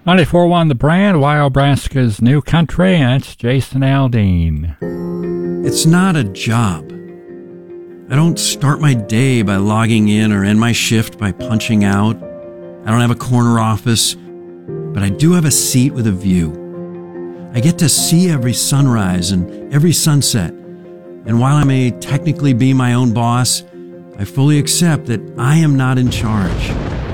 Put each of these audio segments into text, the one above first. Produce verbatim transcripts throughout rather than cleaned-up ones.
ninety-four point one The Brand, Wyobraska's new country, and it's Jason Aldean. It's not a job. I don't start my day by logging in or end my shift by punching out. I don't have a corner office, but I do have a seat with a view. I get to see every sunrise and every sunset. And while I may technically be my own boss, I fully accept that I am not in charge.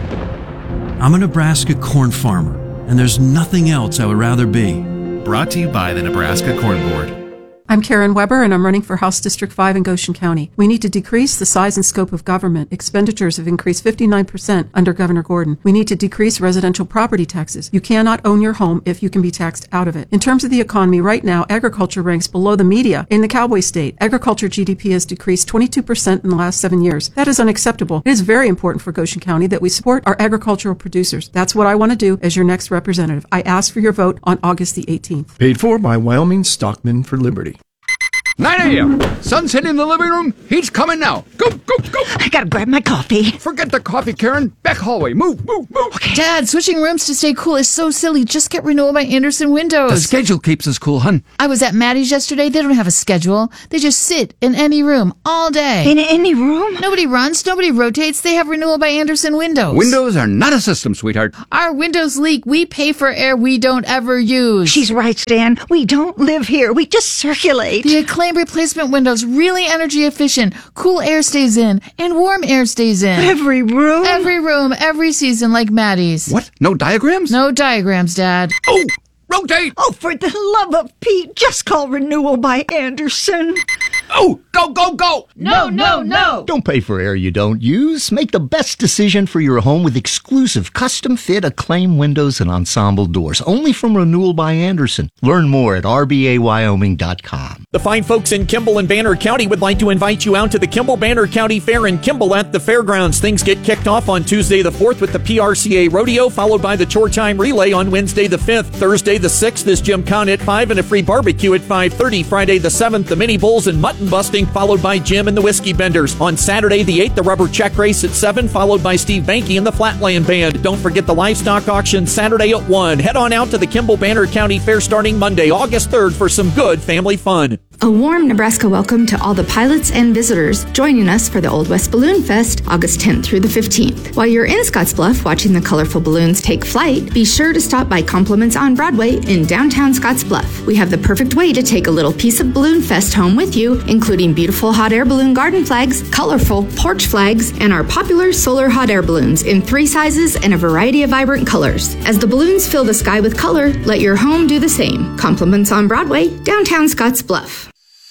I'm a Nebraska corn farmer, and there's nothing else I would rather be. Brought to you by the Nebraska Corn Board. I'm Karen Weber, and I'm running for House District five in Goshen County. We need to decrease the size and scope of government. Expenditures have increased fifty-nine percent under Governor Gordon. We need to decrease residential property taxes. You cannot own your home if you can be taxed out of it. In terms of the economy, right now, agriculture ranks below the media in the cowboy state. Agriculture G D P has decreased twenty-two percent in the last seven years. That is unacceptable. It is very important for Goshen County that we support our agricultural producers. That's what I want to do as your next representative. I ask for your vote on August the eighteenth. Paid for by Wyoming Stockmen for Liberty. nine a.m. Sunset in the living room. He's coming now. Go, go, go. I gotta grab my coffee. Forget the coffee, Karen. Back hallway. Move, move, move. Okay. Dad, switching rooms to stay cool is so silly. Just get Renewal by Andersen windows. The schedule keeps us cool, hun. I was at Maddie's yesterday. They don't have a schedule. They just sit in any room all day. In any room? Nobody runs. Nobody rotates. They have Renewal by Andersen windows. Windows are not a system, sweetheart. Our windows leak. We pay for air we don't ever use. She's right, Stan. We don't live here. We just circulate. The Acclaim replacement windows, really energy efficient. Cool air stays in and warm air stays in. Every room? Every room, every season, like Maddie's. What? No diagrams? No diagrams, Dad. Oh, rotate! Oh, for the love of Pete, just call Renewal by Andersen. Oh, go, go, go! No, no, no! Don't pay for air you don't use. Make the best decision for your home with exclusive custom-fit Acclaim windows and ensemble doors. Only from Renewal by Andersen. Learn more at r b a wyoming dot com. The fine folks in Kimball and Banner County would like to invite you out to the Kimball Banner County Fair in Kimball at the fairgrounds. Things get kicked off on Tuesday the fourth with the P R C A Rodeo, followed by the Chore Time Relay on Wednesday the fifth. Thursday the sixth is Gym Con at five and a free barbecue at five thirty. Friday the seventh, the Mini Bulls and Mutton Busting, followed by Jim and the Whiskey Benders. On Saturday the eighth, the Rubber Check Race at seven, followed by Steve Banky and the Flatland Band. Don't forget the livestock auction Saturday at one. Head on out to the Kimball Banner County Fair starting Monday, August third for some good family fun. A warm Nebraska welcome to all the pilots and visitors joining us for the Old West Balloon Fest, August tenth through the fifteenth. While you're in Scottsbluff watching the colorful balloons take flight, be sure to stop by Compliments on Broadway in downtown Scottsbluff. We have the perfect way to take a little piece of Balloon Fest home with you, including beautiful hot air balloon garden flags, colorful porch flags, and our popular solar hot air balloons in three sizes and a variety of vibrant colors. As the balloons fill the sky with color, let your home do the same. Compliments on Broadway, downtown Scottsbluff.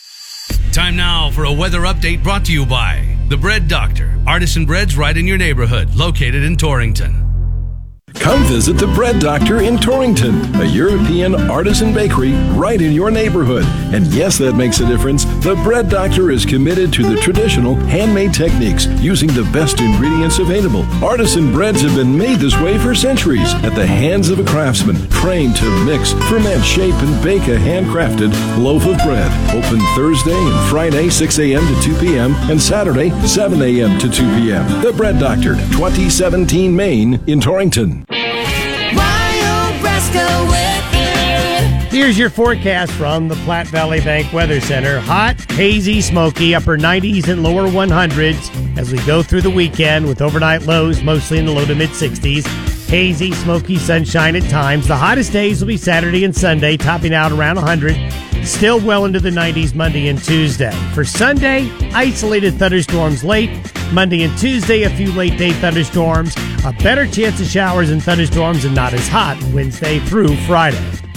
Time now for a weather update brought to you by The Bread Doctor. Artisan breads right in your neighborhood, located in Torrington. Come visit The Bread Doctor in Torrington, a European artisan bakery right in your neighborhood. And yes, that makes a difference. The Bread Doctor is committed to the traditional handmade techniques using the best ingredients available. Artisan breads have been made this way for centuries at the hands of a craftsman trained to mix, ferment, shape, and bake a handcrafted loaf of bread. Open Thursday and Friday, six a.m. to two p.m. and Saturday, seven a.m. to two p.m. The Bread Doctor, twenty seventeen Main in Torrington. Here's your forecast from the Platte Valley Bank Weather Center. Hot, hazy, smoky, upper nineties and lower one hundreds as we go through the weekend with overnight lows mostly in the low to mid-sixties. Hazy, smoky, sunshine at times. The hottest days will be Saturday and Sunday, topping out around one hundred. Still well into the nineties Monday and Tuesday. For Sunday, isolated thunderstorms late. Monday and Tuesday, a few late-day thunderstorms. A better chance of showers and thunderstorms and not as hot Wednesday through Friday.